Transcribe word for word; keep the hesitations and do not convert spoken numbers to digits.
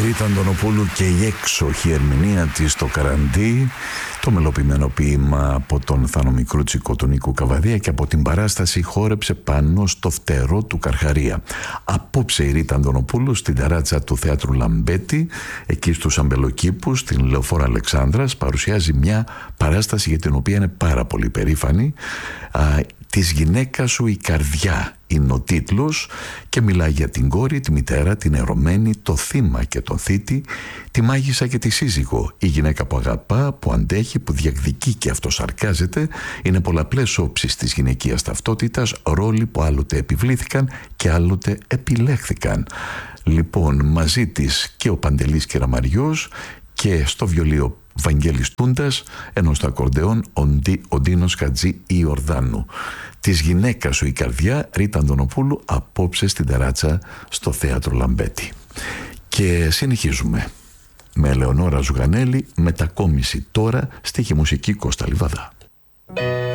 Ρίτα Αντωνοπούλου και η έξοχη ερμηνεία της στο Καραντί, το μελοποιημένο ποίημα από τον Θάνο Μικρούτσικο, τον Νίκο Καβαδία, και από την παράσταση χόρεψε πάνω στο φτερό του Καρχαρία. Απόψε η Ρίτα Αντωνοπούλου στην ταράτσα του Θεάτρου Λαμπέτη, εκεί στους Αμπελοκήπους, στην Λεωφόρο Αλεξάνδρας, παρουσιάζει μια παράσταση για την οποία είναι πάρα πολύ περήφανη. «Της γυναίκας σου η καρδιά» είναι ο τίτλος, και μιλάει για την κόρη, τη μητέρα, την ερωμένη, το θύμα και τον θήτη, τη μάγισσα και τη σύζυγο, η γυναίκα που αγαπά, που αντέχει, που διεκδικεί και αυτοσαρκάζεται. Είναι πολλαπλές όψεις της γυναικείας ταυτότητας, ρόλοι που άλλοτε επιβλήθηκαν και άλλοτε επιλέχθηκαν. Λοιπόν, μαζί της και ο Παντελής Κεραμαριός, και στο βιολίο Βαγγέλης Τούντας, ενώ στο ακορντεόν ο Ντίνος Χατζή Ιορδάνου. «Της γυναίκας σου η καρδιά», Ρίτα Αντωνοπούλου, απόψε στην ταράτσα στο Θέατρο Λαμπέτη. Και συνεχίζουμε με Ελεονόρα Ζουγανέλη, μετακόμιση τώρα, στίχη μουσική Κώστα Λιβαδά.